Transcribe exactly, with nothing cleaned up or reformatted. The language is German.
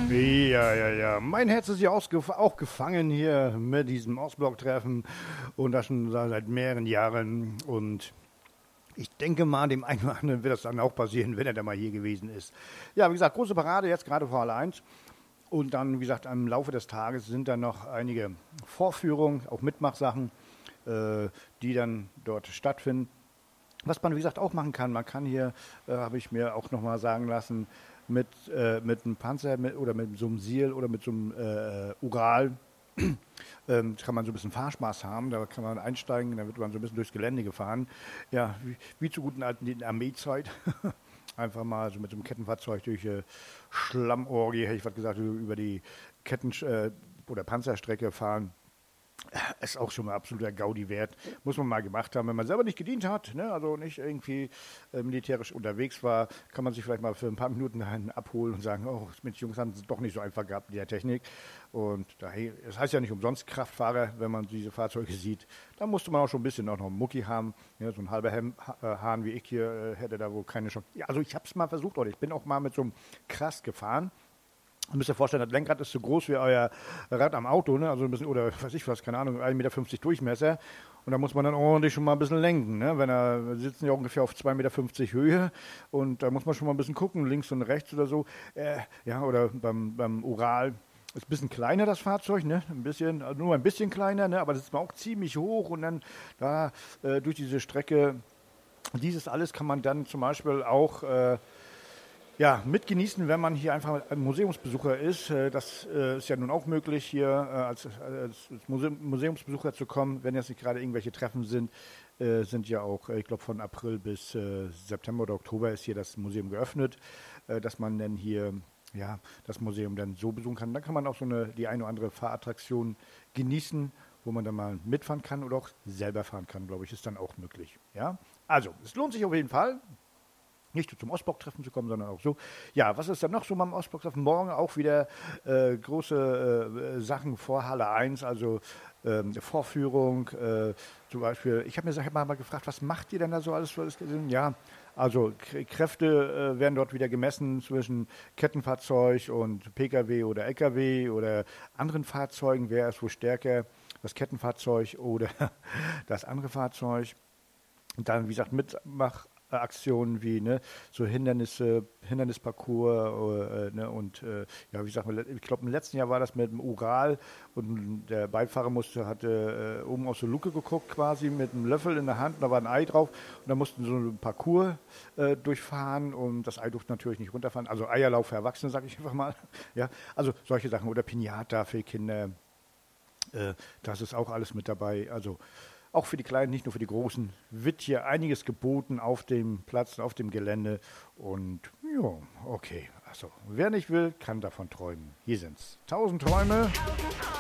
Ja, ja, ja. Mein Herz ist ja ausgef- auch gefangen hier mit diesem Ostblock-Treffen und das schon seit mehreren Jahren. Und ich denke mal, dem einen oder anderen wird das dann auch passieren, wenn er da mal hier gewesen ist. Ja, wie gesagt, große Parade jetzt gerade vor Halle eins. Und dann, wie gesagt, im Laufe des Tages sind dann noch einige Vorführungen, auch Mitmachsachen, äh, die dann dort stattfinden. Was man, wie gesagt, auch machen kann, man kann hier, äh, habe ich mir auch nochmal sagen lassen, mit, äh, mit einem Panzer mit, oder mit so einem Siel oder mit so einem äh, Ural ähm, kann man so ein bisschen Fahrspaß haben. Da kann man einsteigen, da wird man so ein bisschen durchs Gelände gefahren. Ja, wie, wie zu guten alten Armeezeit. Einfach mal so mit so einem Kettenfahrzeug durch äh, Schlammorgie, hätte ich was gesagt, über die Ketten- äh, oder Panzerstrecke fahren. Ist auch schon mal absoluter Gaudi wert. Muss man mal gemacht haben. Wenn man selber nicht gedient hat, ne, also nicht irgendwie äh, militärisch unterwegs war, kann man sich vielleicht mal für ein paar Minuten dahin abholen und sagen, oh, Mensch, Jungs haben es doch nicht so einfach gehabt mit der Technik. Und daher, das heißt ja nicht umsonst Kraftfahrer, wenn man diese Fahrzeuge sieht. Da musste man auch schon ein bisschen auch noch einen Mucki haben. Ja, so ein halber Hem ha Hahn wie ich hier äh, hätte da wohl keine Chance. Ja, also ich habe es mal versucht, oder ich bin auch mal mit so einem Krass gefahren. Ihr müsst euch vorstellen, das Lenkrad ist so groß wie euer Rad am Auto, ne? Also ein bisschen, oder weiß ich was, keine Ahnung, ein Meter fünfzig Durchmesser. Und da muss man dann ordentlich schon mal ein bisschen lenken, ne? Wenn er, wir sitzen ja ungefähr auf zwei Meter fünfzig Höhe und da muss man schon mal ein bisschen gucken, links und rechts oder so. Äh, ja, oder beim, beim Ural ist ein bisschen kleiner das Fahrzeug, ne? Ein bisschen, also nur ein bisschen kleiner, ne? Aber das ist auch ziemlich hoch und dann da äh, durch diese Strecke, dieses alles kann man dann zum Beispiel auch äh, ja, mitgenießen, wenn man hier einfach ein Museumsbesucher ist. Das ist ja nun auch möglich, hier als, als Museumsbesucher zu kommen, wenn jetzt nicht gerade irgendwelche Treffen sind. Sind ja auch, ich glaube, von April bis September oder Oktober ist hier das Museum geöffnet, dass man dann hier ja, das Museum dann so besuchen kann. Dann kann man auch so eine, die eine oder andere Fahrattraktion genießen, wo man dann mal mitfahren kann oder auch selber fahren kann, glaube ich, ist dann auch möglich. Ja? Also, es lohnt sich auf jeden Fall. Nicht nur zum Ostblock-Treffen zu kommen, sondern auch so. Ja, was ist dann noch so beim Ostblock-Treffen? Morgen auch wieder äh, große äh, Sachen vor Halle eins, also ähm, Vorführung. Äh, zum Beispiel, ich habe mir hab mal gefragt, was macht ihr denn da so alles? Ja, also K Kräfte äh, werden dort wieder gemessen zwischen Kettenfahrzeug und P K W oder L K W oder anderen Fahrzeugen. Wer ist wohl stärker, das Kettenfahrzeug oder das andere Fahrzeug? Und dann, wie gesagt, Mitmach Aktionen wie ne, so Hindernisse, Hindernisparcours äh, ne, und äh, ja, wie gesagt, ich glaube im letzten Jahr war das mit dem Ural und der Beifahrer musste, hatte äh, oben aus der Luke geguckt quasi mit einem Löffel in der Hand und da war ein Ei drauf und da mussten so einen Parcours äh, durchfahren und das Ei durfte natürlich nicht runterfahren, also Eierlauf für Erwachsene, sage ich einfach mal, ja, also solche Sachen oder Pinata für Kinder, äh, das ist auch alles mit dabei, also auch für die Kleinen, nicht nur für die Großen, wird hier einiges geboten auf dem Platz, auf dem Gelände. Und ja, okay. Also, wer nicht will, kann davon träumen. Hier sind's. Tausend Träume.